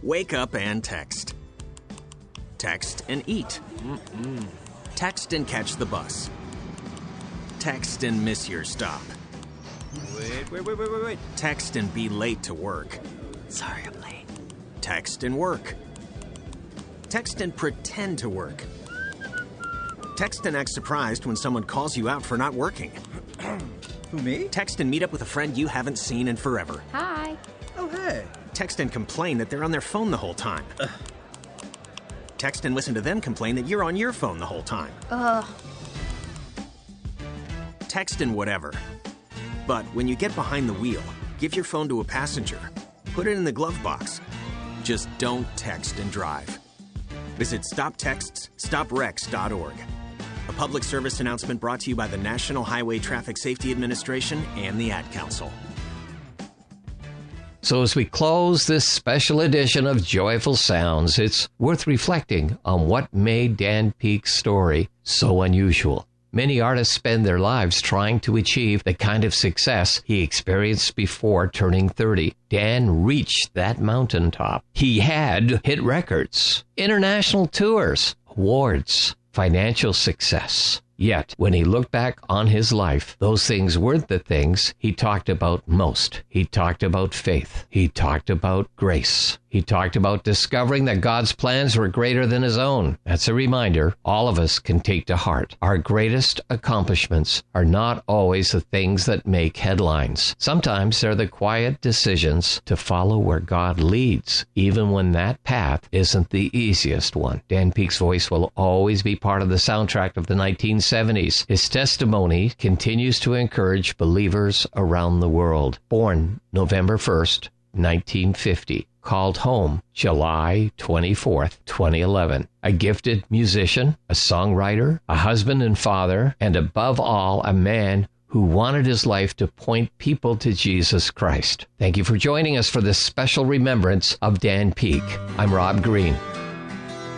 Wake up and text. Text and eat. Text and catch the bus. Text and miss your stop. Wait. Text and be late to work. Sorry, I'm late. Text and work. Text and pretend to work. Text and act surprised when someone calls you out for not working. Who, me? Text and meet up with a friend you haven't seen in forever. Hi. Oh, hey. Text and complain that they're on their phone the whole time. Text and listen to them complain that you're on your phone the whole time. Text and whatever. But when you get behind the wheel, give your phone to a passenger. Put it in the glove box. Just don't text and drive. Visit StopTextsStopWrecks.org. A public service announcement brought to you by the National Highway Traffic Safety Administration and the Ad Council. So as we close this special edition of Joyful Sounds, it's worth reflecting on what made Dan Peek's story so unusual. Many artists spend their lives trying to achieve the kind of success he experienced before turning 30. Dan reached that mountaintop. He had hit records, international tours, awards, financial success. Yet, when he looked back on his life, those things weren't the things he talked about most. He talked about faith. He talked about grace. He talked about discovering that God's plans were greater than his own. That's a reminder all of us can take to heart. Our greatest accomplishments are not always the things that make headlines. Sometimes they're the quiet decisions to follow where God leads, even when that path isn't the easiest one. Dan Peek's voice will always be part of the soundtrack of the 1970s. His testimony continues to encourage believers around the world. Born November 1st, 1950. Called home July 24th, 2011. A gifted musician, a songwriter, a husband and father, and above all, a man who wanted his life to point people to Jesus Christ. Thank you for joining us for this special remembrance of Dan Peek. I'm Rob Green.